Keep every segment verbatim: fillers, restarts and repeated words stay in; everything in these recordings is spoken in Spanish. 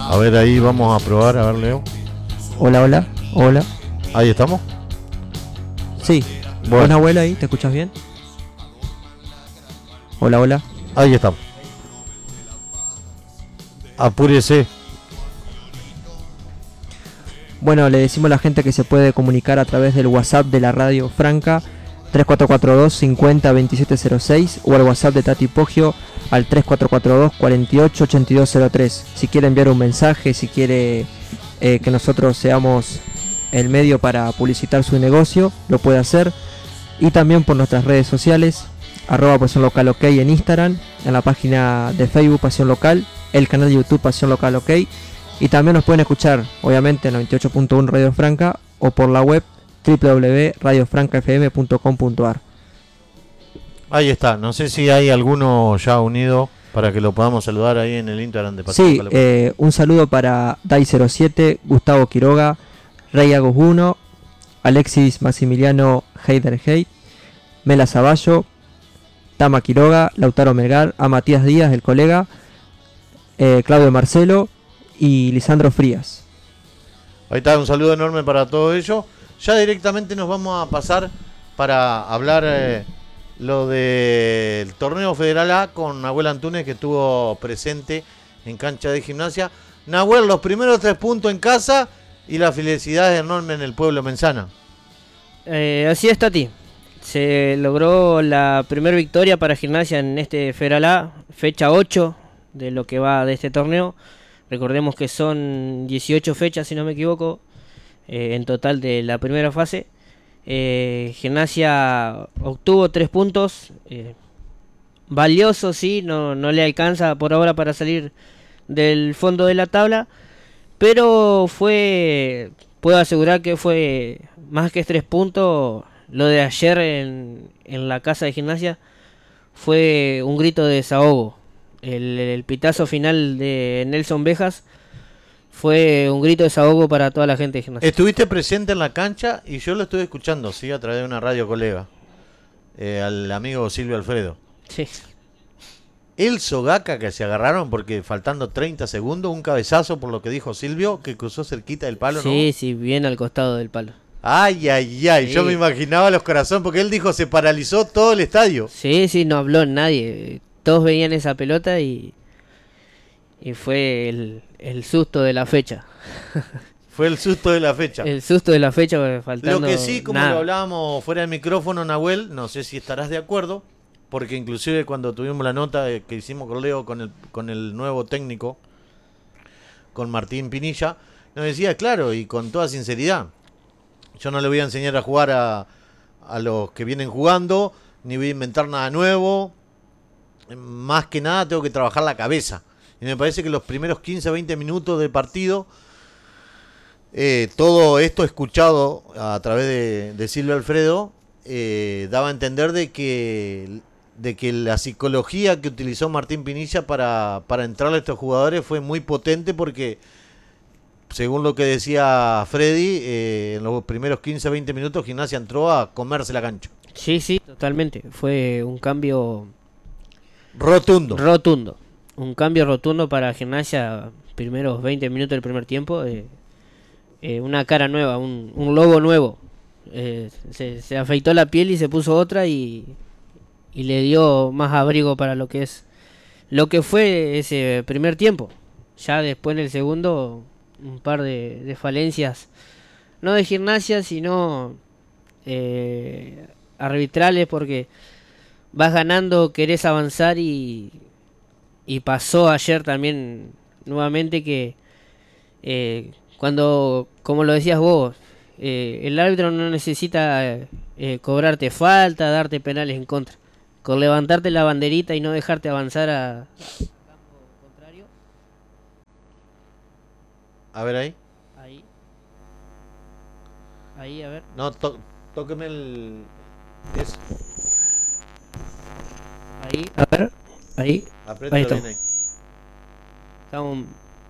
A ver, ahí vamos a probar, a ver, Leo. Hola, hola, hola. Ahí estamos. Sí. Bueno. Buena abuela ahí, ¿te escuchas bien? Hola, hola. Ahí estamos. Apúrese. Bueno, le decimos a la gente que se puede comunicar a través del WhatsApp de la Radio Franca tres cuatro cuatro dos cincuenta veintisiete cero seis o al WhatsApp de Tati Poggio al tres cuatro cuatro dos cuarenta y ocho ochenta y dos cero tres. Si quiere enviar un mensaje, si quiere eh, que nosotros seamos el medio para publicitar su negocio, lo puede hacer. Y también por nuestras redes sociales, arroba Pasión Local OK en Instagram, en la página de Facebook Pasión Local, el canal de YouTube Pasión Local OK. Y también nos pueden escuchar, obviamente, en noventa y ocho punto uno Radio Franca o por la web doble u doble u doble u punto radio franca f m punto com punto a r. Ahí está. No sé si hay alguno ya unido para que lo podamos saludar ahí en el Instagram de Pasión Sí, Local. eh, un saludo para Dai cero siete, Gustavo Quiroga, Rey Agus uno, Alexis Maximiliano Heider Hate, Mela Zaballo, Tama Quiroga, Lautaro Melgar, a Matías Díaz, el colega, eh, Claudio Marcelo y Lisandro Frías. Ahí está, un saludo enorme para todo ello. Ya directamente nos vamos a pasar para hablar eh, lo del torneo Federal A con Nahuel Antunes, que estuvo presente en cancha de Gimnasia. Nahuel, los primeros tres puntos en casa y la felicidad enorme en el pueblo Menzana. Eh, así es, Tati. Se logró la primera victoria para Gimnasia en este Federal A, fecha ocho de lo que va de este torneo. Recordemos que son dieciocho fechas, si no me equivoco, eh, en total de la primera fase. Eh, Gimnasia obtuvo tres puntos, eh, valioso, sí, no, no le alcanza por ahora para salir del fondo de la tabla, pero fue, puedo asegurar que fue más que tres puntos. Lo de ayer en, en la casa de Gimnasia fue un grito de desahogo. El, el pitazo final de Nelson Bejas fue un grito de desahogo para toda la gente de Gimnasia. Estuviste presente en la cancha y yo lo estuve escuchando, sí, a través de una radio colega, eh, al amigo Silvio Alfredo. Sí. El Sogaca que se agarraron porque faltando treinta segundos, un cabezazo por lo que dijo Silvio, que cruzó cerquita del palo, ¿no? Sí, sí, bien al costado del palo. Ay, ay, ay, Sí. Yo me imaginaba los corazones porque él dijo se paralizó todo el estadio. Sí, sí, no habló nadie. Todos veían esa pelota y, y fue el, el susto de la fecha. Fue el susto de la fecha. El susto de la fecha, porque faltando Lo que sí, como nada. lo hablábamos fuera del micrófono, Nahuel, no sé si estarás de acuerdo, porque inclusive cuando tuvimos la nota que hicimos con Leo, con el, con el nuevo técnico, con Martín Pinilla, nos decía, claro, y con toda sinceridad, yo no le voy a enseñar a jugar a, a los que vienen jugando, ni voy a inventar nada nuevo, más que nada tengo que trabajar la cabeza. Y me parece que los primeros quince a veinte minutos del partido, eh, todo esto escuchado a través de, de Silvio Alfredo, eh, daba a entender de que, de que la psicología que utilizó Martín Pinilla para, para entrarle a estos jugadores fue muy potente porque, según lo que decía Freddy, eh, en los primeros quince a veinte minutos Gimnasia entró a comerse la cancha. Sí, sí, totalmente. Fue un cambio Rotundo. rotundo. Un cambio rotundo para Gimnasia, primeros veinte minutos del primer tiempo. Eh, eh, una cara nueva, un, un logo nuevo. Eh, se, se afeitó la piel y se puso otra y, y le dio más abrigo para lo que es lo que fue ese primer tiempo. Ya después en el segundo, un par de, de falencias, no de Gimnasia, sino eh, arbitrales, porque vas ganando, querés avanzar y, y pasó ayer también nuevamente que eh, cuando, como lo decías vos, eh, el árbitro no necesita eh, cobrarte falta, darte penales en contra. Con levantarte la banderita y no dejarte avanzar a, a campo contrario. A ver ahí. Ahí. Ahí, a ver. No, to, tóqueme el... Eso. Ahí, a ver. Ahí. Aprieta Ahí bien está. ahí. Estamos,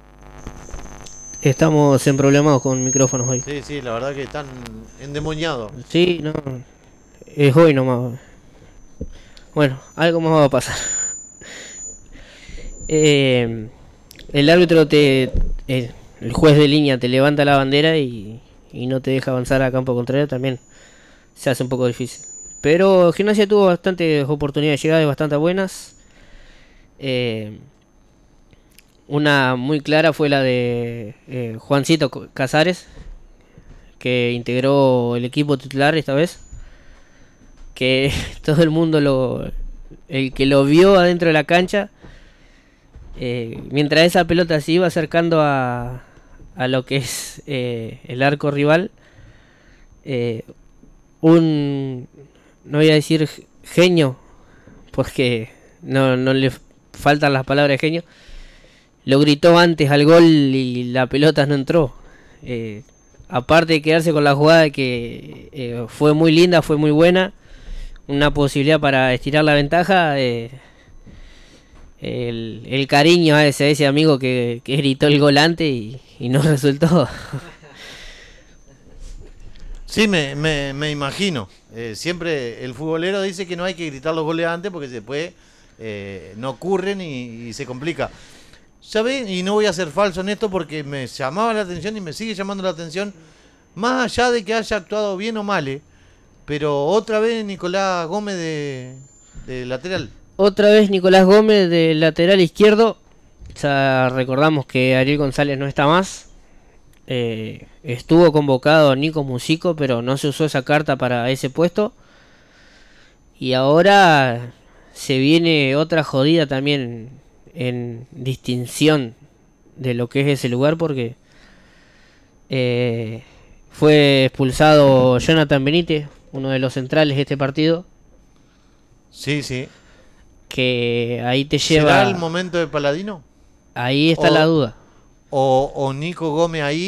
estamos en problemas con micrófonos hoy. Sí, sí, la verdad que están endemoniados. Sí, no. Es hoy nomás. Bueno, algo más va a pasar. Eh, el árbitro te el, el juez de línea te levanta la bandera y, y no te deja avanzar a campo contrario, también se hace un poco difícil. Pero Gimnasia tuvo bastantes oportunidades de llegadas, bastante buenas. Eh, una muy clara fue la de eh, Juancito Casares, que integró el equipo titular esta vez. Que todo el mundo lo... El que lo vio adentro de la cancha, eh, mientras esa pelota se iba acercando a, a lo que es eh, el arco rival, eh, un... no voy a decir genio, porque no, no le faltan las palabras de genio, lo gritó antes al gol y la pelota no entró. Eh, aparte de quedarse con la jugada que eh, fue muy linda, fue muy buena, una posibilidad para estirar la ventaja, eh, el, el cariño a ese, a ese amigo que, que gritó el gol antes y, y no resultó. Sí, me, me, me imagino. Eh, siempre el futbolero dice que no hay que gritar los goles antes porque después eh, no ocurren y, y se complica. ¿Sabes? Y no voy a ser falso en esto porque me llamaba la atención y me sigue llamando la atención, más allá de que haya actuado bien o mal, eh, pero otra vez Nicolás Gómez de, de lateral. Otra vez Nicolás Gómez de lateral izquierdo. Ya recordamos que Ariel González no está más. Eh, estuvo convocado Nico Musico, pero no se usó esa carta para ese puesto. Y ahora se viene otra jodida también en distinción de lo que es ese lugar, porque eh, fue expulsado Jonathan Benítez, uno de los centrales de este partido. Sí, sí. Que ahí te lleva... ¿Será el momento de Paladino? Ahí está o, la duda. O, o Nico Gómez ahí